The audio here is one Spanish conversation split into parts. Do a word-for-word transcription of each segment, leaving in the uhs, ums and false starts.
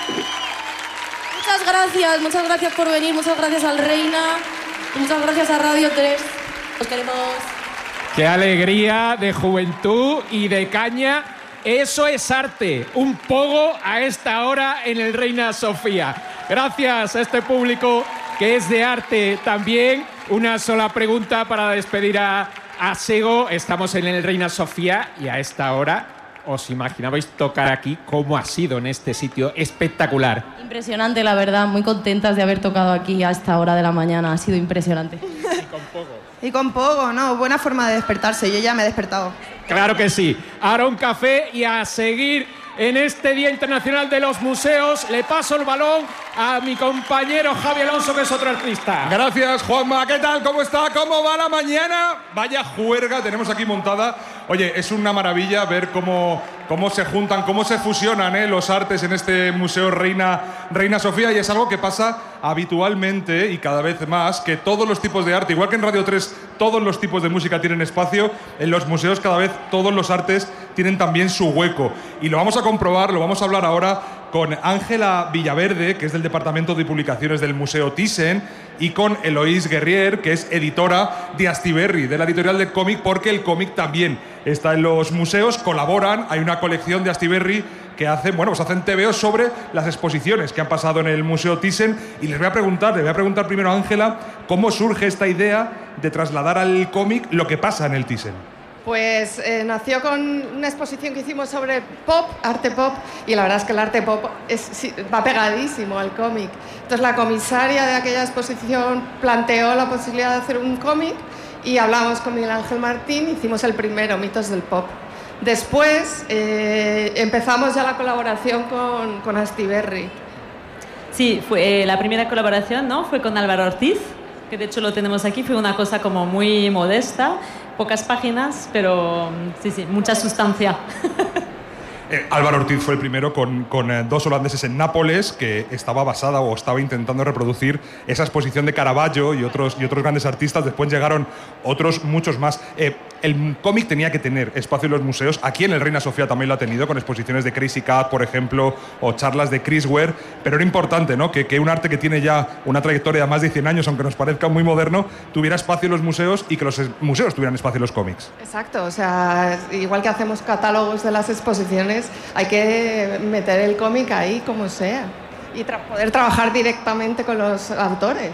Muchas gracias, muchas gracias por venir, muchas gracias al Reina, muchas gracias a Radio tres. Os queremos. ¡Qué alegría de juventud y de caña! Eso es arte, un pogo a esta hora en el Reina Sofía. Gracias a este público que es de arte también. Una sola pregunta para despedir a, a Sego. Estamos en el Reina Sofía y a esta hora os imaginabais tocar aquí. ¿Cómo ha sido en este sitio espectacular? Impresionante, la verdad. Muy contentas de haber tocado aquí a esta hora de la mañana. Ha sido impresionante. Y con pogo. Y con poco, ¿no? Buena forma de despertarse. Yo ya me he despertado. Claro que sí. Ahora un café y a seguir en este Día Internacional de los Museos. Le paso el balón a mi compañero Javi Alonso, que es otro artista. Gracias, Juanma. ¿Qué tal? ¿Cómo está? ¿Cómo va la mañana? Vaya juerga tenemos aquí montada. Oye, es una maravilla ver cómo, cómo se juntan, cómo se fusionan ¿eh? los artes en este Museo Reina, Reina Sofía, y es algo que pasa habitualmente y cada vez más, que todos los tipos de arte, igual que en Radio tres todos los tipos de música tienen espacio, en los museos cada vez todos los artes tienen también su hueco. Y lo vamos a comprobar, lo vamos a hablar ahora con Ángela Villaverde, que es del Departamento de Publicaciones del Museo Thyssen, y con Eloís Guerrier, que es editora de Astiberri, de la editorial de cómic, porque el cómic también está en los museos, colaboran, hay una colección de Astiberri que hacen, bueno, pues hacen tebeos sobre las exposiciones que han pasado en el Museo Thyssen, y les voy a preguntar, les voy a preguntar primero a Ángela, ¿cómo surge esta idea de trasladar al cómic lo que pasa en el Thyssen? Pues eh, nació con una exposición que hicimos sobre pop, arte pop, y la verdad es que el arte pop es, sí, va pegadísimo al cómic. Entonces la comisaria de aquella exposición planteó la posibilidad de hacer un cómic y hablamos con Miguel Ángel Martín, hicimos el primero, Mitos del Pop. Después eh, empezamos ya la colaboración con, con Astiberri. Sí, fue, eh, la primera colaboración, ¿no? Fue con Álvaro Ortiz, que de hecho lo tenemos aquí, fue una cosa como muy modesta, pocas páginas, pero sí, sí, mucha sustancia. Eh, Álvaro Ortiz fue el primero con, con eh, dos holandeses en Nápoles, que estaba basada o estaba intentando reproducir esa exposición de Caravaggio y otros, y otros grandes artistas. Después llegaron otros muchos más. Eh, el cómic tenía que tener espacio en los museos. Aquí en el Reina Sofía también lo ha tenido, con exposiciones de Crazy Cat, por ejemplo, o charlas de Chris Ware. Pero era importante, ¿no?, que, que un arte que tiene ya una trayectoria de más de cien años, aunque nos parezca muy moderno, tuviera espacio en los museos y que los museos tuvieran espacio en los cómics. Exacto, o sea, igual que hacemos catálogos de las exposiciones, hay que meter el cómic ahí como sea y tra- poder trabajar directamente con los autores.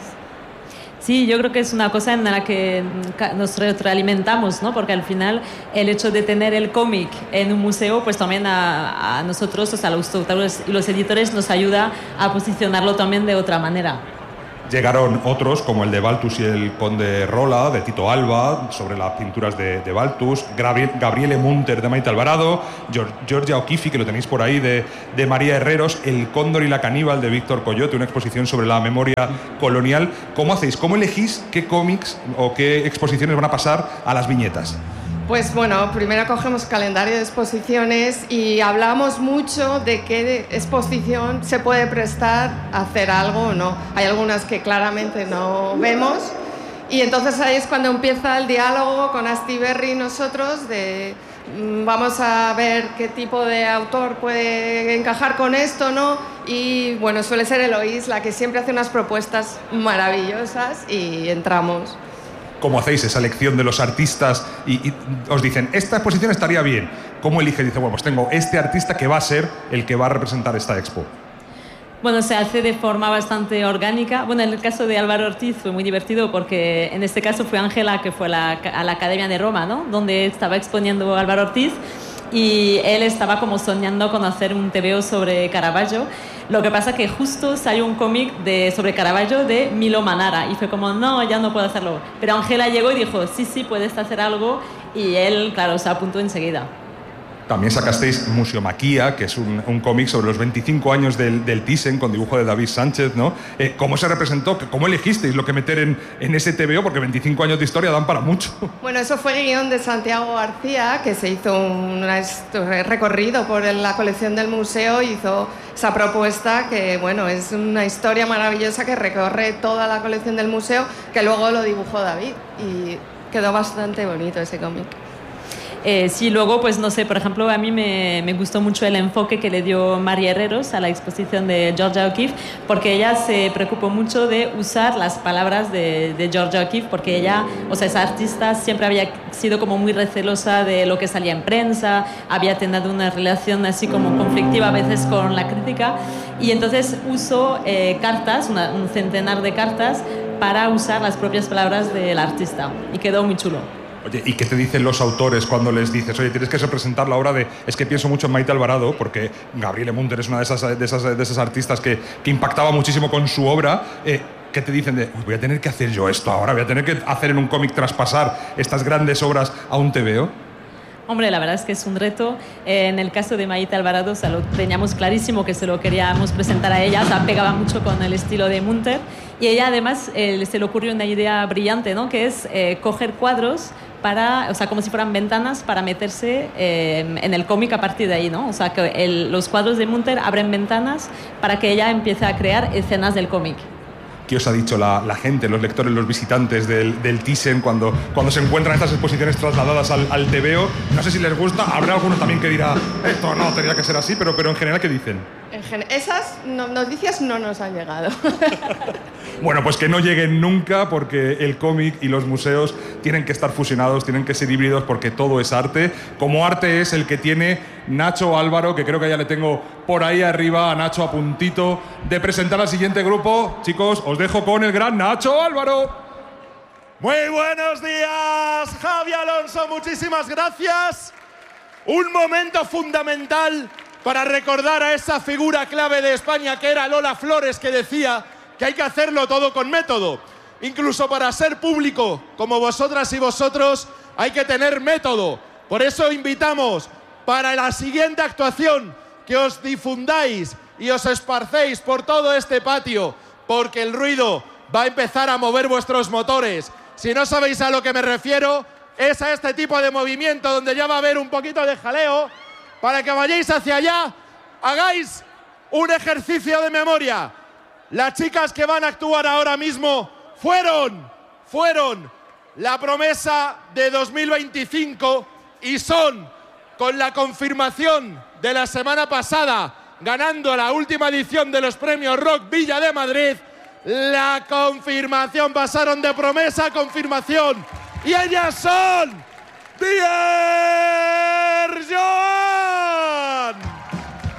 Sí, yo creo que es una cosa en la que nos retroalimentamos, ¿no? Porque al final el hecho de tener el cómic en un museo, pues también a, a nosotros, o sea, a los autores y los editores, nos ayuda a posicionarlo también de otra manera. Llegaron otros, como el de Baltus y el Conde Rola, de Tito Alba, sobre las pinturas de, de Baltus, Gabriel, Gabriele Munter, de Maite Alvarado, Georg, Georgia O'Keeffe, que lo tenéis por ahí, de, de María Herreros, El Cóndor y la Caníbal, de Víctor Coyote, una exposición sobre la memoria colonial. ¿Cómo hacéis? ¿Cómo elegís qué cómics o qué exposiciones van a pasar a las viñetas? Pues bueno, primero cogemos calendario de exposiciones y hablamos mucho de qué exposición se puede prestar a hacer algo o no. Hay algunas que claramente no vemos y entonces ahí es cuando empieza el diálogo con Astiberri y nosotros de mmm, vamos a ver qué tipo de autor puede encajar con esto, ¿no? Y bueno, suele ser Eloís la que siempre hace unas propuestas maravillosas y entramos. ¿Cómo hacéis esa elección de los artistas y, y os dicen, esta exposición estaría bien? ¿Cómo eliges? Dice, bueno, pues tengo este artista que va a ser el que va a representar esta expo. Bueno, se hace de forma bastante orgánica. Bueno, en el caso de Álvaro Ortiz fue muy divertido porque en este caso fue Ángela, que fue la, a la Academia de Roma, ¿no?, donde estaba exponiendo Álvaro Ortiz, y él estaba como soñando con hacer un tebeo sobre Caravaggio. Lo que pasa que justo salió un cómic de, sobre Caravaggio de Milo Manara y fue como, no, ya no puedo hacerlo. Pero Ángela llegó y dijo, sí, sí, puedes hacer algo, y él, claro, se apuntó enseguida. También sacasteis Museomaquia, que es un, un cómic sobre los veinticinco años del, del Thyssen, con dibujo de David Sánchez, ¿no? Eh, ¿Cómo se representó? ¿Cómo elegisteis lo que meter en, en ese tebeo? Porque veinticinco años de historia dan para mucho. Bueno, eso fue guión de Santiago García, que se hizo un recorrido por la colección del museo y hizo esa propuesta que, bueno, es una historia maravillosa que recorre toda la colección del museo, que luego lo dibujó David y quedó bastante bonito ese cómic. Eh, sí, luego, pues no sé, por ejemplo, a mí me, me gustó mucho el enfoque que le dio María Herreros a la exposición de Georgia O'Keeffe, porque ella se preocupó mucho de usar las palabras de, de Georgia O'Keeffe, porque ella, o sea, esa artista siempre había sido como muy recelosa de lo que salía en prensa, había tenido una relación así como conflictiva a veces con la crítica, y entonces usó eh, cartas, una, un centenar de cartas, para usar las propias palabras del artista, y quedó muy chulo. Oye, ¿y qué te dicen los autores cuando les dices, oye, tienes que representar la obra de... Es que pienso mucho en Maite Alvarado, porque Gabriele Munter es una de esas, de esas, de esas artistas que, que impactaba muchísimo con su obra. Eh, ¿Qué te dicen de, voy a tener que hacer yo esto ahora? ¿Voy a tener que hacer en un cómic traspasar estas grandes obras a un tebeo? Hombre, la verdad es que es un reto. Eh, en el caso de Maite Alvarado, o sea, lo teníamos clarísimo que se lo queríamos presentar a ella, o sea, pegaba mucho con el estilo de Munter. Y ella además eh, se le ocurrió una idea brillante, ¿no? Que es eh, coger cuadros para, o sea, como si fueran ventanas para meterse eh, en el cómic a partir de ahí, ¿no? O sea, que el, los cuadros de Munter abren ventanas para que ella empiece a crear escenas del cómic. ¿Qué os ha dicho la, la gente, los lectores, los visitantes del, del Thyssen cuando, cuando se encuentran estas exposiciones trasladadas al, al tebeo? No sé si les gusta, habrá alguno también que dirá, esto no tendría que ser así, pero, pero en general, ¿qué dicen? En gen- esas no- noticias no nos han llegado. Bueno, pues que no lleguen nunca, porque el cómic y los museos tienen que estar fusionados, tienen que ser híbridos, porque todo es arte. Como arte es el que tiene Nacho Álvaro, que creo que ya le tengo por ahí arriba a Nacho a puntito de presentar al siguiente grupo. Chicos, os dejo con el gran Nacho Álvaro. Muy buenos días, Javi Alonso, muchísimas gracias. Un momento fundamental para recordar a esa figura clave de España que era Lola Flores, que decía que hay que hacerlo todo con método. Incluso para ser público, como vosotras y vosotros, hay que tener método. Por eso invitamos para la siguiente actuación que os difundáis y os esparcéis por todo este patio, porque el ruido va a empezar a mover vuestros motores. Si no sabéis a lo que me refiero, es a este tipo de movimiento donde ya va a haber un poquito de jaleo, para que vayáis hacia allá, hagáis un ejercicio de memoria. Las chicas que van a actuar ahora mismo fueron, fueron la promesa de dos mil veinticinco y son, con la confirmación de la semana pasada, ganando la última edición de los premios Rock Villa de Madrid, la confirmación, pasaron de promesa a confirmación. Y ellas son... ¡diez!